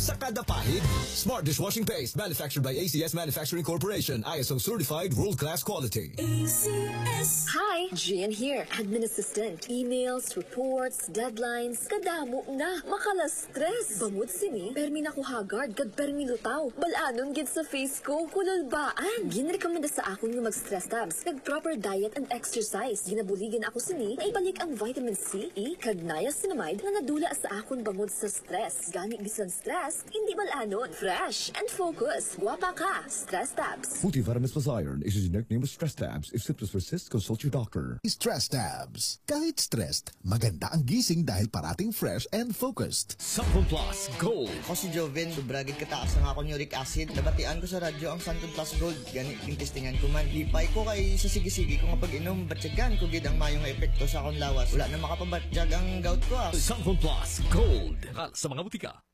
Sa kada pahid, Smart Dishwashing Paste, manufactured by ACS Manufacturing Corporation, ISO certified world-class quality. ACS. Hi, Gian here, admin assistant. Emails, reports, deadlines, kadamo na, makala-stress. Bamod sini, permi na ko hagard, kad permi lutaw. Balanon gid sa face ko, kululbaan. Ginrekomenda sa akon nga mag-stress tabs, nag-proper diet and exercise. Ginabuligan ako sini, na ibalik ang vitamin C, E, kag niacinamide nga nadula sa akon bangod sa stress. Gani bisan stress, hindi balanon. Fresh and focus. Guwapa ka. Stress Tabs. Multivitamins plus iron is a generic name of Stress Tabs. If symptoms persist, consult your doctor. Stress Tabs. Kahit stressed, maganda ang gising dahil parating fresh and focused. Santon Plus Gold. Ako si Joven, sobragid kataas ang akong uric acid. Nabatian ko sa radyo ang Santon Plus Gold. Ganit yung testingan ko man. Lipay ko kay sa sige-sige ko nga pag-inom. Batyagan ko gid ang mayong epekto sa akong lawas. Wala na makapabatjag ang gout ko. Santon Plus Gold. Sa mga butika.